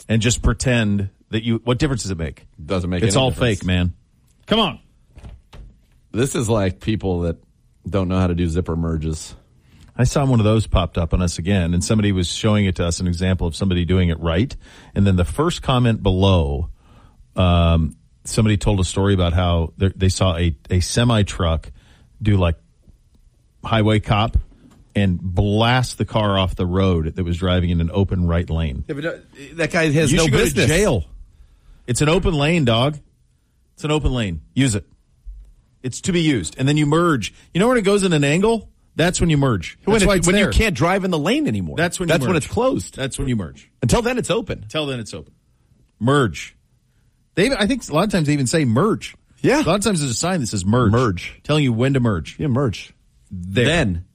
and just pretend that you. What difference does it make? Doesn't make. It's any all difference. fake, man. Come on. This is like people that don't know how to do zipper merges. I saw one of those popped up on us again, and somebody was showing it to us, an example of somebody doing it right. And then the first comment below, somebody told a story about how they saw a semi-truck do like highway cop and blast the car off the road that was driving in an open right lane. Yeah, but that guy has You no should go business. to jail. It's an open lane, dog. It's an open lane. Use it. It's to be used. And then you merge. You know when it goes in an angle? That's when you merge. That's why it's when you there. can't drive in the lane anymore. That's when when it's closed. That's when you merge. Until then, it's open. Until then, it's open. Merge. I think a lot of times they even say merge. Yeah. A lot of times there's a sign that says merge. Merge. Telling you when to merge. Yeah, merge. There. Then.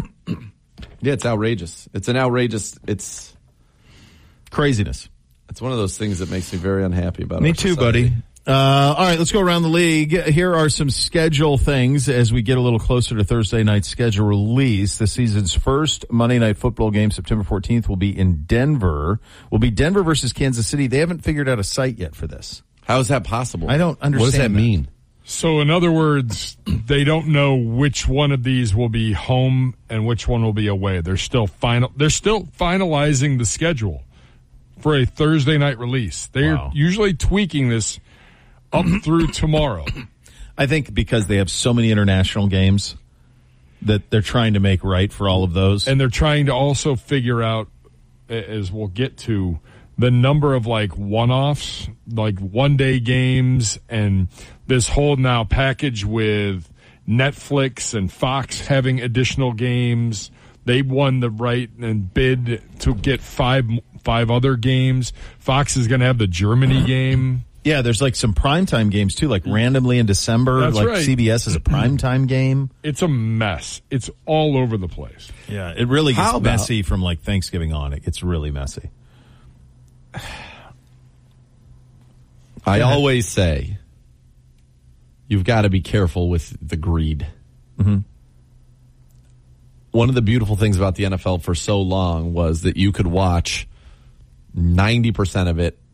Yeah, it's outrageous. It's Craziness. It's one of those things that makes me very unhappy about Me our too, society. buddy. All right, let's go around the league. Here are some schedule things as we get a little closer to Thursday night's schedule release. The season's first Monday Night Football game, September 14th, will be in Denver. Will be Denver versus Kansas City. They haven't figured out a site yet for this. How is that possible? I don't understand. What does that mean? So, in other words, they don't know which one of these will be home and which one will be away. They're still finalizing the schedule for a Thursday night release. They're usually tweaking this up through tomorrow. I think because they have so many international games that they're trying to make right for all of those. And they're trying to also figure out, as we'll get to, the number of like one-offs, like one-day games, and this whole now package with Netflix and Fox having additional games. They won the right and bid to get five other games. Fox is going to have the Germany game. Yeah, there's like some primetime games too, like randomly in December. That's like right. CBS is a primetime game. It's a mess. It's all over the place. Yeah, it really gets messy from like Thanksgiving on. It gets really messy. I always say you've got to be careful with the greed. Mm-hmm. One of the beautiful things about the NFL for so long was that you could watch 90% of it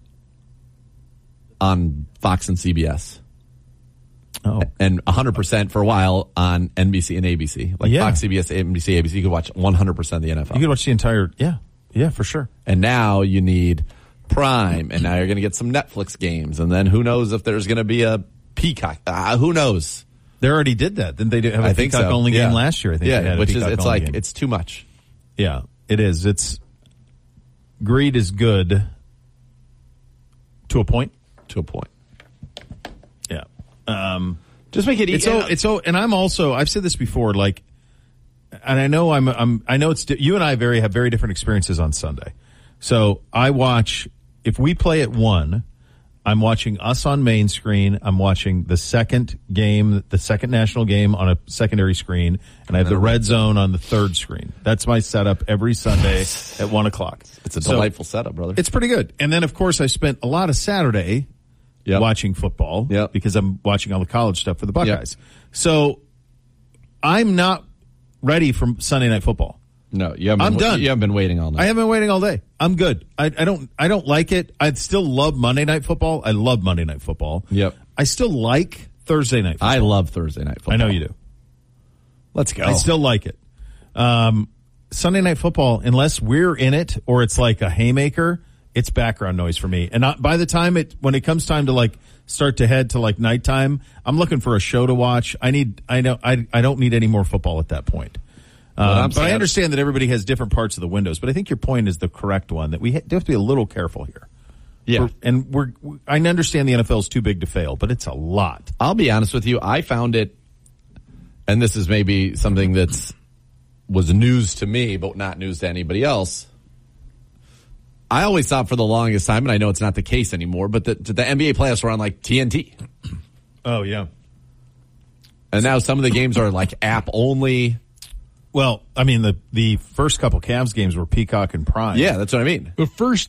on Fox and CBS. Oh. And 100% for a while on NBC and ABC. Like Fox, CBS, NBC, ABC, you could watch 100% of the NFL. You could watch the entire, yeah, for sure. And now you need Prime, and now you're going to get some Netflix games, and then who knows if there's going to be a Peacock. Who knows? They already did that. Didn't they have a Peacock-only game last year? I think they had which a is, it's like, game. It's too much. Yeah, it is. Greed is good to a point. Yeah. Just make it easy. And I'm also, I've said this before, like, and I know I know you and I have very different experiences on Sunday. So I watch, if we play at 1, I'm watching us on main screen. I'm watching the second national game on a secondary screen, and I have the red zone on the third screen. That's my setup every Sunday at 1 o'clock. It's a delightful setup, brother. It's pretty good. And then, of course, I spent a lot of Saturday watching football because I'm watching all the college stuff for the Buckeyes. So I'm not ready for Sunday Night Football. No, I'm done. You haven't been waiting all night. I haven't been waiting all day. I'm good. I don't like it. I still love Monday Night Football. I love Monday Night Football. Yep. I still like Thursday Night Football. I love Thursday Night Football. I know you do. Let's go. I still like it. Sunday Night Football, unless we're in it or it's like a haymaker, it's background noise for me. And by the time when it comes time to like start to head to like nighttime, I'm looking for a show to watch. I don't need any more football at that point. But I understand that everybody has different parts of the windows. But I think your point is the correct one, that we have to be a little careful here. Yeah. I understand the NFL is too big to fail, but it's a lot. I'll be honest with you. I found it, and this is maybe something was news to me, but not news to anybody else. I always thought for the longest time, and I know it's not the case anymore, but the NBA playoffs were on like TNT. Oh, yeah. And now some of the games are like app only. Well, I mean, the first couple Cavs games were Peacock and Prime. Yeah, that's what I mean. The first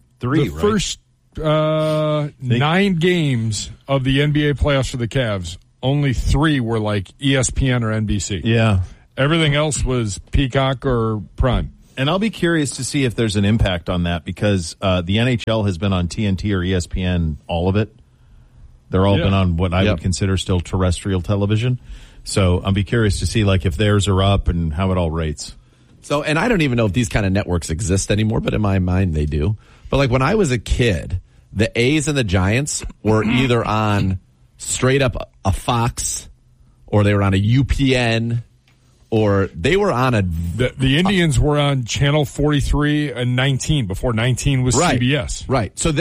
9 games of the NBA playoffs for the Cavs, only 3 were like ESPN or NBC. Yeah. Everything else was Peacock or Prime. And I'll be curious to see if there's an impact on that because the NHL has been on TNT or ESPN, all of it. They're all been on what I would consider still terrestrial television. So I'll be curious to see like if theirs are up and how it all rates. So, and I don't even know if these kind of networks exist anymore, but in my mind they do. But like when I was a kid, the A's and the Giants were either on straight up a Fox or they were on a UPN or they were on a... The Indians were on Channel 43 and 19 before 19 was CBS. Right. So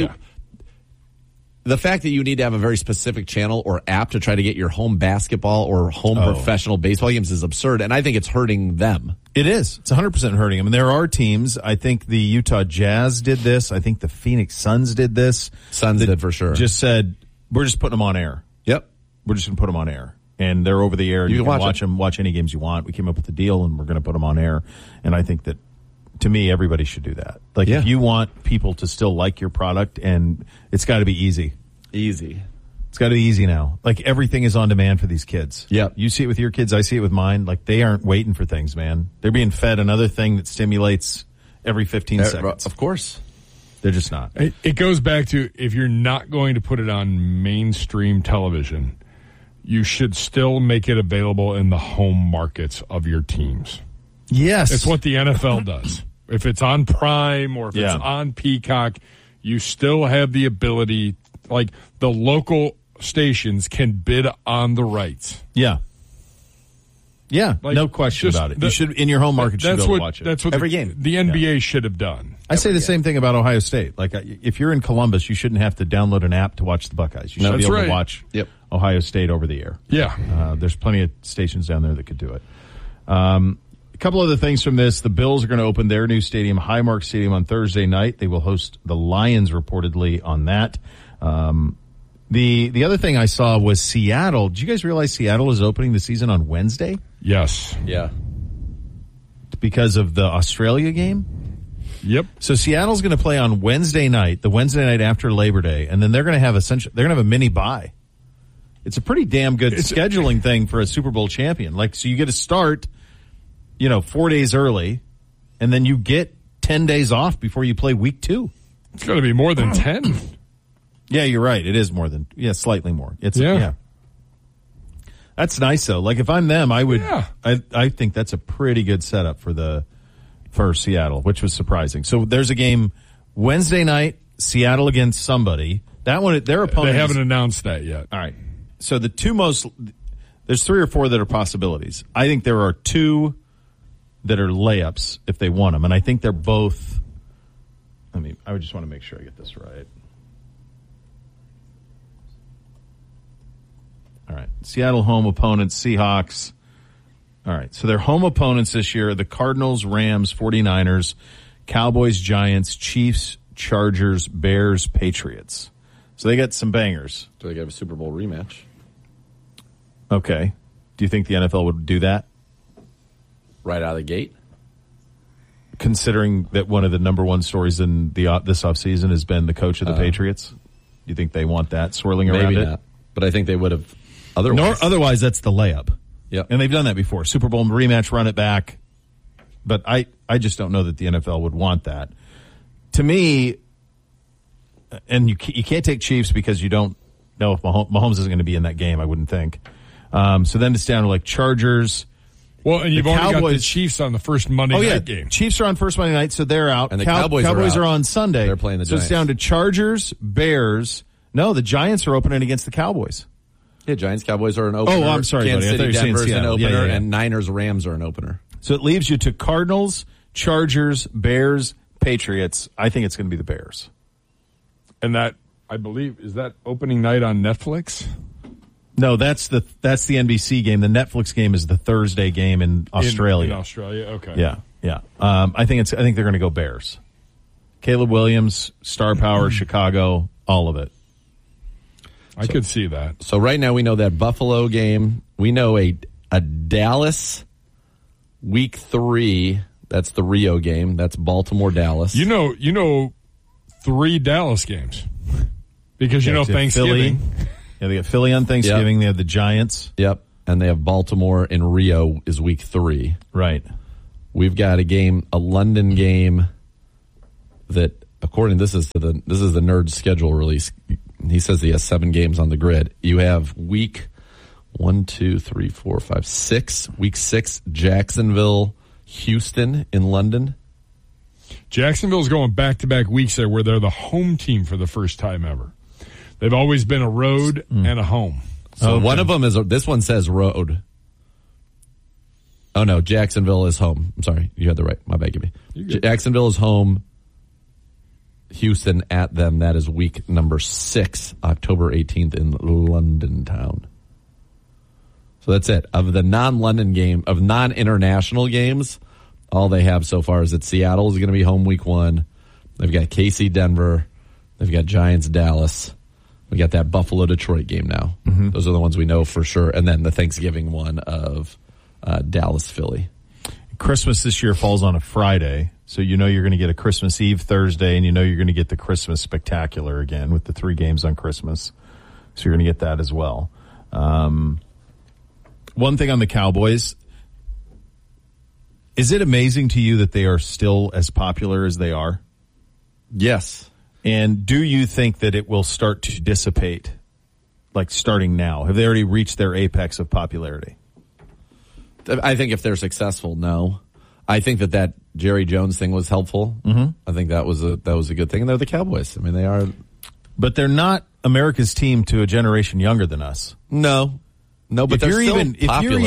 the fact that you need to have a very specific channel or app to try to get your home basketball or home professional baseball games is absurd, and I think it's hurting them. It is. It's 100% hurting them. And there are teams, I think the Utah Jazz did this. I think the Phoenix Suns did this. Suns did for sure. Just said, we're just putting them on air. Yep. We're just going to put them on air. And they're over the air. And you can watch them, watch any games you want. We came up with a deal, and we're going to put them on air. And I think that, to me, everybody should do that. Like, if you want people to still like your product, and it's got to be easy. Easy. It's got to be easy now. Like, everything is on demand for these kids. Yep. You see it with your kids. I see it with mine. Like, they aren't waiting for things, man. They're being fed another thing that stimulates every 15 seconds. Of course. They're just not. It goes back to if you're not going to put it on mainstream television, you should still make it available in the home markets of your teams. Yes. It's what the NFL does. If it's on Prime or if it's on Peacock, you still have the ability, like the local stations can bid on the rights. Yeah. Yeah, like, no question about it. You should, in your home market, you should be able to watch it. That's what every game. The NBA should have done. I say the same thing about Ohio State. Like, if you're in Columbus, you shouldn't have to download an app to watch the Buckeyes. You should be able to watch Ohio State over the air. Yeah. There's plenty of stations down there that could do it. A couple other things from this. The Bills are going to open their new stadium, Highmark Stadium, on Thursday night. They will host the Lions, reportedly, on that. The other thing I saw was Seattle. Did you guys realize Seattle is opening the season on Wednesday? Yes. Yeah. Because of the Australia game? Yep. So Seattle's going to play on Wednesday night, the Wednesday night after Labor Day, and then they're going to have a mini bye. It's a pretty damn good scheduling thing for a Super Bowl champion. Like, so you get to start, 4 days early, and then you get 10 days off before you play week 2. It's going to be more than 10. Yeah, you're right. It is more than, slightly more. That's nice though. Like, if I'm them, I would, I think that's a pretty good setup for Seattle, which was surprising. So there's a game Wednesday night, Seattle against somebody. That one, their opponent. They haven't announced that yet. All right. So there's 3 or 4 that are possibilities. I think there are 2 that are layups if they want them. And I think they're both, I would just want to make sure I get this right. All right. Seattle home opponents, Seahawks. All right. So their home opponents this year are the Cardinals, Rams, 49ers, Cowboys, Giants, Chiefs, Chargers, Bears, Patriots. So they got some bangers. So they got a Super Bowl rematch. Okay. Do you think the NFL would do that? Right out of the gate? Considering that one of the number one stories in this offseason has been the coach of the Patriots? Do you think they want that swirling around maybe it? Not. But I think they would have otherwise. Otherwise, that's the layup. Yeah. And they've done that before. Super Bowl rematch, run it back. But I just don't know that the NFL would want that. To me, and you can't take Chiefs because you don't know if Mahomes isn't going to be in that game, I wouldn't think. So then it's down to like Chargers. Well, and you've already got the Chiefs on the first Monday night game. Chiefs are on first Monday night, so they're out. And the Cowboys are on Sunday. They're playing the Giants. So it's down to Chargers, Bears. No, the Giants are opening against the Cowboys. Yeah, Giants, Cowboys are an opener. Oh, I'm sorry, Kansas buddy. I thought City, you were saying Denver's an Seattle. opener, Yeah. and Niners, Rams are an opener. So it leaves you to Cardinals, Chargers, Bears, Patriots. I think it's going to be the Bears. And that, I believe, is that opening night on Netflix? No, that's the NBC game. The Netflix game is the Thursday game in Australia. In Australia, okay. Yeah. I think they're going to go Bears. Caleb Williams, star power, Chicago, all of it. I could see that. So right now we know that Buffalo game. We know a Dallas week 3. That's the Rio game. That's Baltimore, Dallas. You know 3 Dallas games because Thanksgiving. Yeah, they got Philly on Thanksgiving. Yep. They have the Giants. Yep. And they have Baltimore in Rio is week 3. Right. we've got a London game that, according to this is the Nerd schedule release. He says he has 7 games on the grid. You have week 6. Week 6, Jacksonville, Houston in London. Jacksonville's going back-to-back weeks there where they're the home team for the first time ever. They've always been a road and a home. So one of them is, this one says road. Oh, no, Jacksonville is home. I'm sorry. You had the right. My bad, Gibby. Jacksonville is home. Houston at them. That is week number 6, October 18th in London town. So that's it. Of the non-international games, all they have so far is that Seattle is going to be home week 1. They've got KC, Denver. They've got Giants, Dallas. We got that Buffalo, Detroit game now. Mm-hmm. Those are the ones we know for sure. And then the Thanksgiving one of Dallas, Philly. Christmas this year falls on a Friday, so you know you're going to get a Christmas Eve Thursday, and you know you're going to get the Christmas Spectacular again with the 3 games on Christmas. So you're going to get that as well. One thing on the Cowboys, is it amazing to you that they are still as popular as they are? Yes. And do you think that it will start to dissipate, like starting now? Have they already reached their apex of popularity? I think if they're successful, no. I think that Jerry Jones thing was helpful. Mm-hmm. I think that was a good thing. And they're the Cowboys. I mean, they are. But they're not America's team to a generation younger than us. No, but they're still popular.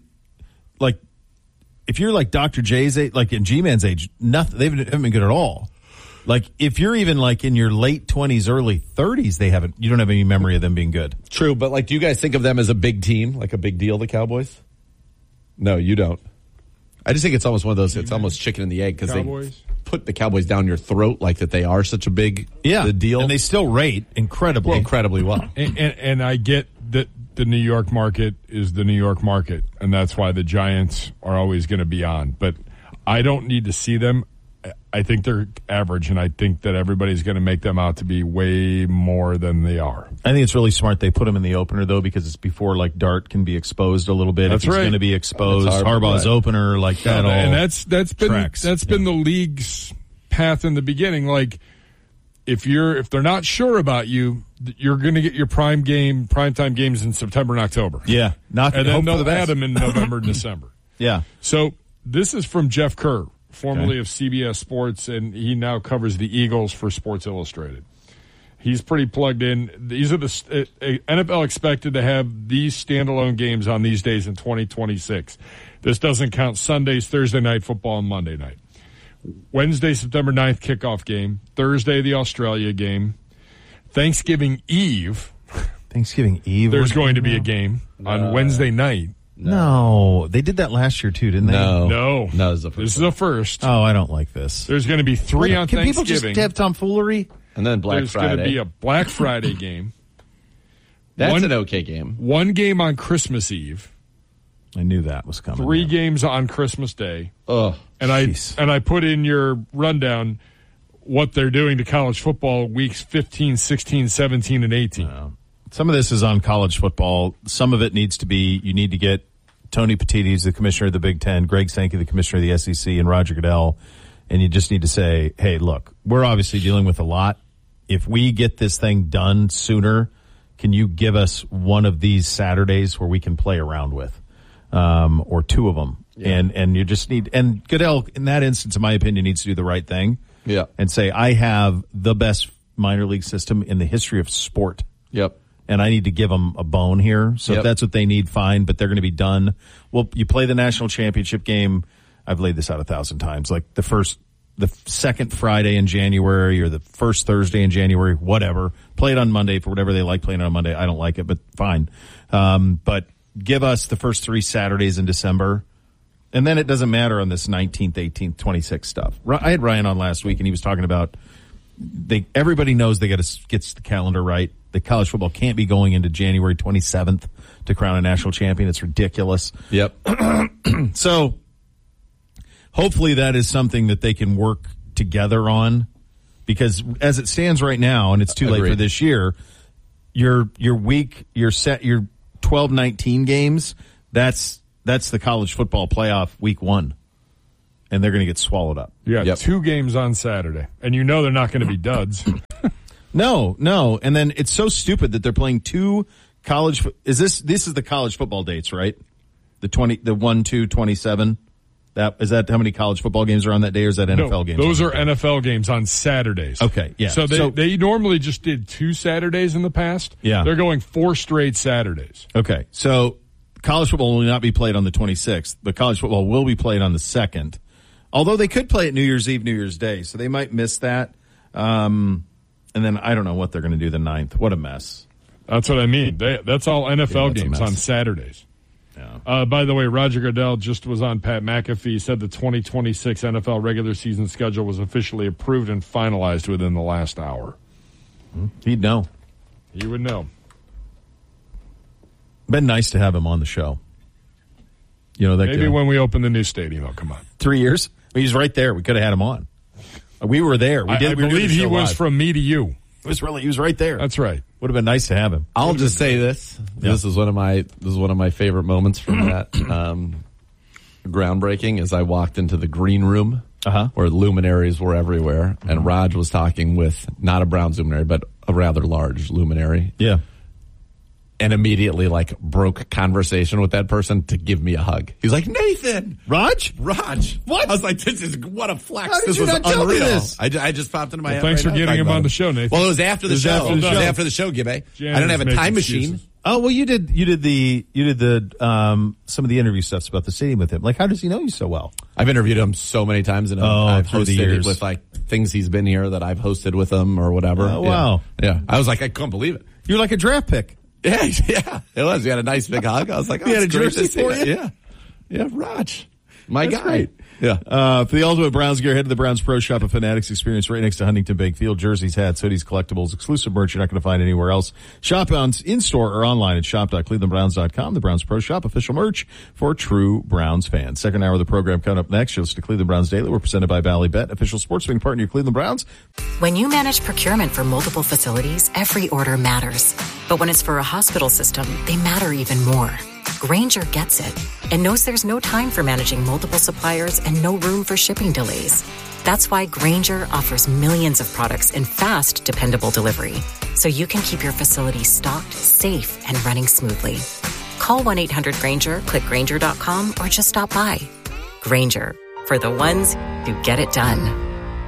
If you're like Dr. J's age, like in G-Man's age, nothing. They haven't been good at all. Like if you're even like in your late 20s, early 30s, you don't have any memory of them being good. True, but like, do you guys think of them as a big team, like a big deal, the Cowboys? No, you don't. I just think it's almost one of those, it's almost chicken and the egg because they put the Cowboys down your throat like that they are such a big deal. And they still rate incredibly well. And I get that the New York market is the New York market, and that's why the Giants are always going to be on. But I don't need to see them. I think they're average, and I think that everybody's going to make them out to be way more than they are. I think it's really smart they put them in the opener, though, because it's before, like, Dart can be exposed a little bit. That's if he's right. going to be exposed, Harbaugh's opener, like that all and that's been the league's path in the beginning. Like, if they're not sure about you, you're going to get your primetime games in September and October. Yeah. And then they'll add them in November and December. Yeah. So this is from Jeff Kerr, formerly of CBS Sports, and he now covers the Eagles for Sports Illustrated. He's pretty plugged in. These are NFL expected to have these standalone games on these days in 2026. This doesn't count Sundays, Thursday night football, and Monday night. Wednesday, September 9th, kickoff game. Thursday, the Australia game. Thanksgiving Eve. There's going to be a game on Wednesday night. No, they did that last year too, didn't they? No. This is a first. Oh, I don't like this. There's going to be 3 on Thanksgiving. Can people just have tomfoolery? And then There's going to be a Black Friday game. That's an okay game. 1 game on Christmas Eve. I knew that was coming. 3 games on Christmas Day. Oh, and I put in your rundown what they're doing to college football weeks 15, 16, 17, and 18. Some of this is on college football. Some of it needs to be, you need to get Tony Petitti, the commissioner of the Big Ten, Greg Sankey, the commissioner of the SEC, and Roger Goodell, and you just need to say, hey, look, we're obviously dealing with a lot. If we get this thing done sooner, can you give us one of these Saturdays where we can play around with, or 2 of them? Yeah. And you just need, and Goodell, in that instance, in my opinion, needs to do the right thing. Yeah. And say, I have the best minor league system in the history of sport. Yep. And I need to give them a bone here. So if that's what they need, fine, but they're going to be done. Well, you play the national championship game. I've laid this out 1,000 times. Like the second Friday in January or the first Thursday in January, whatever. Play it on Monday for whatever they like playing it on Monday. I don't like it, but fine. But give us the first 3 Saturdays in December. And then it doesn't matter on this 19th, 18th, 26th stuff. I had Ryan on last week, and he was talking about everybody knows they got to get the calendar right. The college football can't be going into January 27th to crown a national champion. It's ridiculous. Yep. So hopefully that is something that they can work together on, because as it stands right now, and it's too late for this year, your 12-19 games, that's the college football playoff week 1. and they're going to get swallowed up. You got 2 games on Saturday, and you know they're not going to be duds. No. And then it's so stupid that they're playing 2 college. This is the college football dates, right? The 1, 2, 27. Is that how many college football games are on that day, or is that NFL games? Those are NFL games on Saturdays. Okay, yeah. So they normally just did 2 Saturdays in the past. Yeah. They're going 4 straight Saturdays. Okay, so college football will not be played on the 26th, but college football will be played on the 2nd. Although they could play it New Year's Eve, New Year's Day, so they might miss that. And then I don't know what they're going to do the 9th. What a mess. That's what I mean. That's all NFL games on Saturdays. Yeah. By the way, Roger Goodell just was on Pat McAfee, said the 2026 NFL regular season schedule was officially approved and finalized within the last hour. He'd know. He would know. Been nice to have him on the show. You know, maybe when we open the new stadium, oh, come on. 3 years? He's right there. We could have had him on. We were there. I believe he was from me to you. He was right there. That's right. Would have been nice to have him. I'll just say this. Yeah. This is one of my favorite moments from that groundbreaking as I walked into the green room where luminaries were everywhere, and Raj was talking with not a Browns luminary, but a rather large luminary. Yeah. And immediately, broke conversation with that person to give me a hug. He's like, Nathan! Raj? What? I was like, what a flex. How did this you was not tell me unreal. this? I just popped into my head. Thanks for getting him on the show, Nathan. Well, it was after the show. It was after the show, Gibby. I don't have a time machine. Oh, well, you did some of the interview stuff about the stadium with him. Like, how does he know you so well? I've interviewed him so many times, and I've through the years hosted with things he's been here that I've hosted with him or whatever. Oh, wow. Yeah. I was like, I couldn't believe it. You're like a draft pick. Yeah, it was. He had a nice big hug. I was like, he had a jersey for you? Yeah, Raj. My That's guy. Great. Yeah. For the ultimate Browns gear, head to the Browns Pro Shop at Fanatics Experience right next to Huntington Bank Field. Jerseys, hats, hoodies, collectibles, exclusive merch you're not going to find anywhere else. Shop in-store or online at shop.clevelandbrowns.com. The Browns Pro Shop, official merch for true Browns fans. Second hour of the program coming up next. You'll listen to Cleveland Browns Daily. We're presented by Bally Bet, official sports betting partner of Cleveland Browns. When you manage procurement for multiple facilities, every order matters. But when it's for a hospital system, they matter even more. Grainger gets it and knows there's no time for managing multiple suppliers and no room for shipping delays. That's why Grainger offers millions of products in fast, dependable delivery, so you can keep your facility stocked, safe, and running smoothly. Call 1-800-GRAINGER, click Grainger.com, or just stop by. Grainger, for the ones who get it done.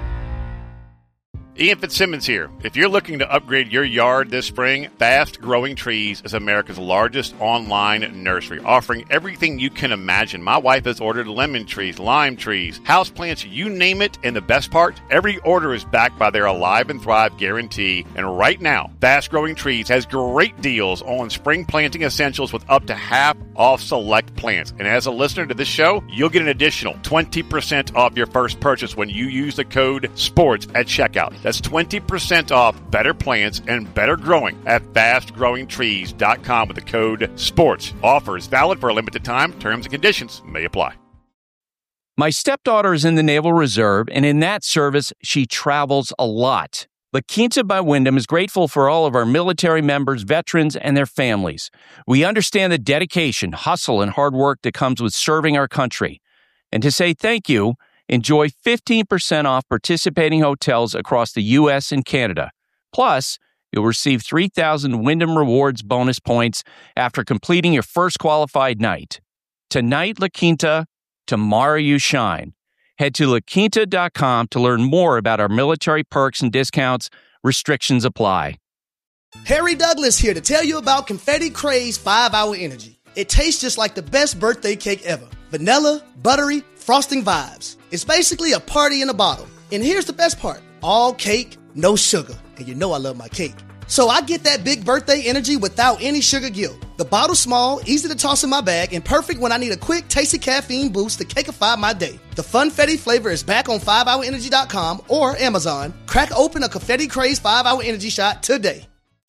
Ian Fitzsimmons here. If you're looking to upgrade your yard this spring, Fast Growing Trees is America's largest online nursery, offering everything you can imagine. My wife has ordered lemon trees, lime trees, houseplants, you name it, and the best part, every order is backed by their Alive and Thrive guarantee. And right now, Fast Growing Trees has great deals on spring planting essentials with up to half off select plants. And as a listener to this show, you'll get an additional 20% off your first purchase when you use the code SPORTS at checkout. That's 20% off better plants and better growing at fastgrowingtrees.com with the code SPORTS. Offers valid for a limited time. Terms and conditions may apply. My stepdaughter is in the Naval Reserve, and in that service, she travels a lot. La Quinta by Wyndham is grateful for all of our military members, veterans, and their families. We understand the dedication, hustle, and hard work that comes with serving our country. And to say thank you, enjoy 15% off participating hotels across the U.S. and Canada. Plus, you'll receive 3,000 Wyndham Rewards bonus points after completing your first qualified night. Tonight, La Quinta. Tomorrow, you shine. Head to LaQuinta.com to learn more about our military perks and discounts. Restrictions apply. Harry Douglas here to tell you about Confetti Craze 5-Hour Energy. It tastes just like the best birthday cake ever. Vanilla, buttery, frosting vibes. It's basically a party in a bottle. And here's the best part. All cake, no sugar. And you know I love my cake. So I get that big birthday energy without any sugar guilt. The bottle's small, easy to toss in my bag, and perfect when I need a quick, tasty caffeine boost to cakeify my day. The Funfetti flavor is back on 5hourenergy.com or Amazon. Crack open a Confetti Craze 5-Hour Energy shot today.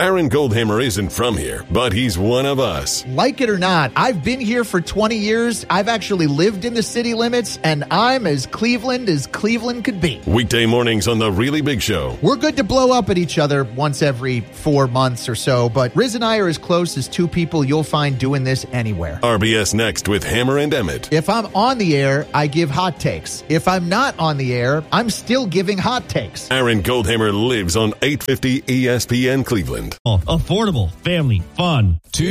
Aaron Goldhammer isn't from here, but he's one of us. Like it or not, I've been here for 20 years. I've actually lived in the city limits, and I'm as Cleveland could be. Weekday mornings on The Really Big Show. We're good to blow up at each other once every 4 months or so, but Riz and I are as close as two people you'll find doing this anywhere. RBS Next with Hammer and Emmett. If I'm on the air, I give hot takes. If I'm not on the air, I'm still giving hot takes. Aaron Goldhammer lives on 850 ESPN Cleveland. Affordable, family, fun.